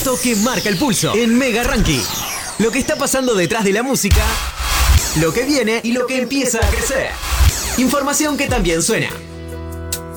dato que marca el pulso en Mega Ranking. Lo que está pasando detrás de la música, lo que viene y lo que empieza a crecer. Información que también suena.